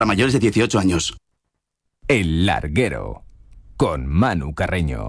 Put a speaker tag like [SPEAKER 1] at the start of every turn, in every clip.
[SPEAKER 1] mayores de 18 años.
[SPEAKER 2] El Larguero, con Manu Carreño.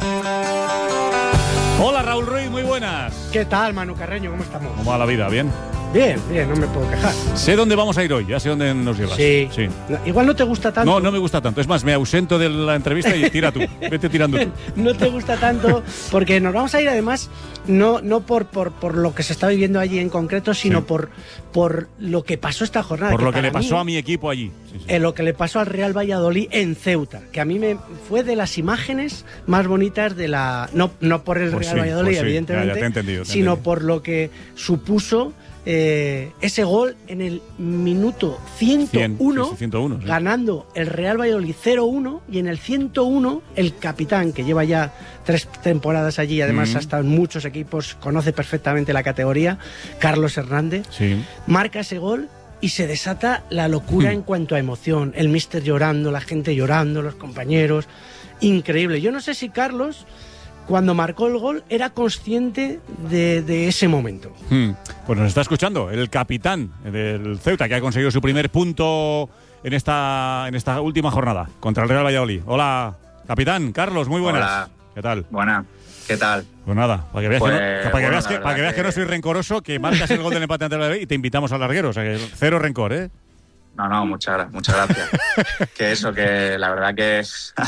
[SPEAKER 3] Hola Raúl Ruiz, muy buenas.
[SPEAKER 4] ¿Qué tal, Manu Carreño? ¿Cómo estamos?
[SPEAKER 3] ¿Cómo va la vida? ¿Bien?
[SPEAKER 4] Bien, no me puedo quejar.
[SPEAKER 3] Sé dónde vamos a ir hoy, ya sé dónde nos llevas.
[SPEAKER 4] Sí. Igual no te gusta tanto.
[SPEAKER 3] No me gusta tanto. Es más, me ausento de la entrevista y tira tú. Vete tirando tú.
[SPEAKER 4] No te gusta tanto porque nos vamos a ir además no por lo que se está viviendo allí en concreto, sino por lo que pasó esta jornada.
[SPEAKER 3] Por lo que le pasó a mi equipo allí. Sí.
[SPEAKER 4] Lo que le pasó al Real Valladolid en Ceuta, que a mí fue de las imágenes más bonitas de la... No por el Real Valladolid, evidentemente,
[SPEAKER 3] ya te he entendido,
[SPEAKER 4] sino por lo que supuso ese gol en el minuto 101,
[SPEAKER 3] 101 sí.
[SPEAKER 4] Ganando el Real Valladolid 0-1, y en el 101 el capitán, que lleva ya 3 temporadas allí, además ha estado en muchos equipos, conoce perfectamente la categoría, Carlos Hernández, marca ese gol y se desata la locura en cuanto a emoción, el míster llorando, la gente llorando, los compañeros, increíble. Yo no sé si Carlos, cuando marcó el gol, era consciente de ese momento.
[SPEAKER 3] Pues nos está escuchando el capitán del Ceuta, que ha conseguido su primer punto en esta última jornada contra el Real Valladolid. Hola, capitán, Carlos, muy buenas.
[SPEAKER 5] Hola.
[SPEAKER 3] ¿Qué tal?
[SPEAKER 5] Buenas, ¿qué tal?
[SPEAKER 3] Pues nada, para que veas que no soy rencoroso, que marcas el gol del empate ante el Valladolid y te invitamos al Larguero, o sea que cero rencor, ¿eh?
[SPEAKER 5] No, muchas gracias. que la verdad que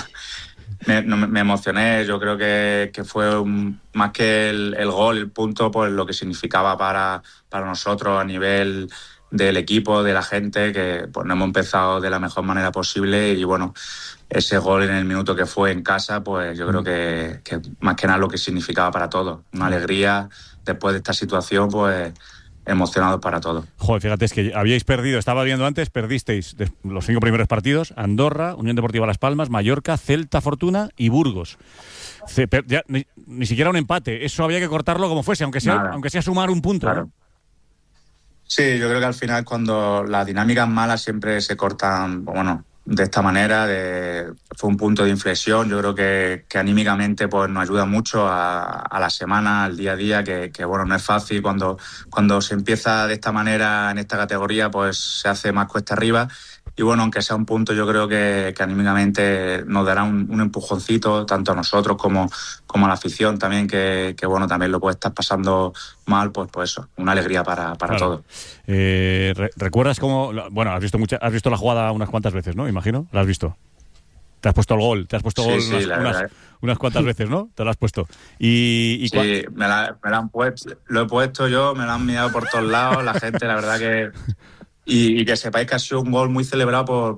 [SPEAKER 5] me emocioné. Yo creo que fue más que el gol, el punto, pues lo que significaba para nosotros a nivel del equipo, de la gente, que pues no hemos empezado de la mejor manera posible y bueno, ese gol en el minuto que fue en casa, pues yo creo que más que nada lo que significaba para todos. Una alegría después de esta situación, pues emocionados para todos.
[SPEAKER 3] Joder, fíjate, es que habíais perdido, estaba viendo antes, perdisteis los 5 primeros partidos: Andorra, Unión Deportiva Las Palmas, Mallorca, Celta Fortuna y Burgos. Ni siquiera un empate, eso había que cortarlo como fuese, aunque sea sumar un punto.
[SPEAKER 5] Claro. Sí, yo creo que al final, cuando las dinámicas malas siempre se cortan, bueno, de esta manera, fue un punto de inflexión. Yo creo que anímicamente pues nos ayuda mucho a la semana, al día a día, que bueno, no es fácil cuando se empieza de esta manera en esta categoría, pues se hace más cuesta arriba. Y bueno, aunque sea un punto, yo creo que anímicamente nos dará un empujoncito, tanto a nosotros como a la afición también, que bueno, también lo puede estar pasando mal, pues eso, una alegría para todos.
[SPEAKER 3] ¿Recuerdas cómo? Bueno, has visto la jugada unas cuantas veces, ¿no? Imagino, la has visto. Te has puesto el gol, unas cuantas veces, ¿no? Te lo has puesto. Sí,
[SPEAKER 5] me la han puesto, lo he puesto yo, me la han mirado por todos lados, la gente, la verdad que... Y que sepáis que ha sido un gol muy celebrado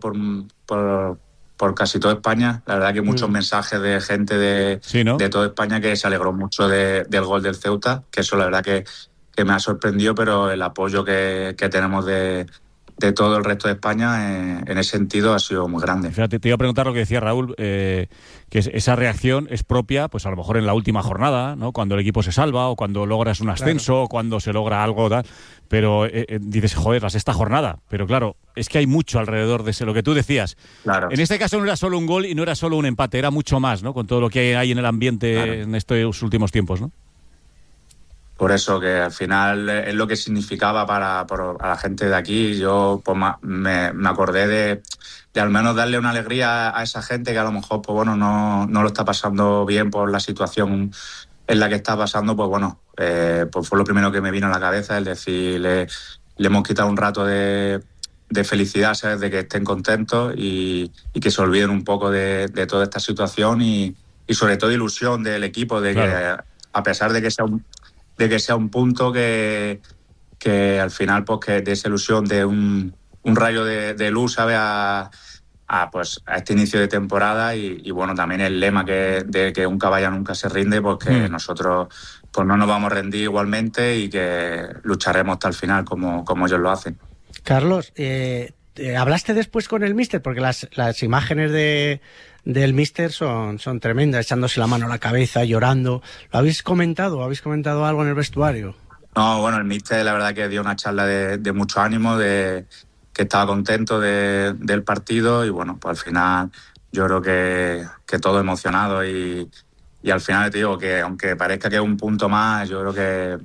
[SPEAKER 5] por casi toda España. La verdad que muchos mensajes de gente de toda España que se alegró mucho del gol del Ceuta, que eso la verdad que me ha sorprendido, pero el apoyo que tenemos de todo el resto de España en ese sentido ha sido muy grande.
[SPEAKER 3] Fíjate, te iba a preguntar lo que decía Raúl, que esa reacción es propia, pues a lo mejor en la última jornada, ¿no? Cuando el equipo se salva o cuando logras un ascenso, o cuando se logra algo tal, pero dices, joder, la sexta jornada, pero claro, es que hay mucho alrededor de lo que tú decías.
[SPEAKER 5] Claro.
[SPEAKER 3] En este caso no era solo un gol y no era solo un empate, era mucho más, ¿no? Con todo lo que hay en el ambiente en estos últimos tiempos, ¿no?
[SPEAKER 5] Por eso, que al final es lo que significaba a la gente de aquí. Yo pues me acordé de al menos darle una alegría a esa gente que a lo mejor pues bueno no lo está pasando bien por la situación en la que está pasando. Pues bueno, pues fue lo primero que me vino a la cabeza, el decir, le hemos quitado un rato de felicidad, ¿sabes? De que estén contentos y que se olviden un poco de toda esta situación y sobre todo ilusión del equipo, de que a pesar de que sea un punto que al final pues que de esa ilusión de un rayo de luz, ¿sabes? A este inicio de temporada y bueno, también el lema de que un caballo nunca se rinde, pues que nosotros pues no nos vamos a rendir igualmente y que lucharemos hasta el final como ellos lo hacen.
[SPEAKER 4] Carlos, ¿hablaste después con el míster? Porque las imágenes del míster son tremendas, echándose la mano a la cabeza, llorando. ¿Lo habéis comentado? ¿Habéis comentado algo en el vestuario?
[SPEAKER 5] No, bueno, el míster la verdad que dio una charla de mucho ánimo, que estaba contento del partido y bueno, pues al final yo creo que todo emocionado y al final te digo que aunque parezca que es un punto más, yo creo que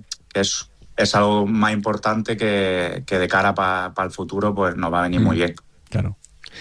[SPEAKER 5] es algo más importante que de cara para el futuro pues nos va a venir muy bien.
[SPEAKER 3] Claro.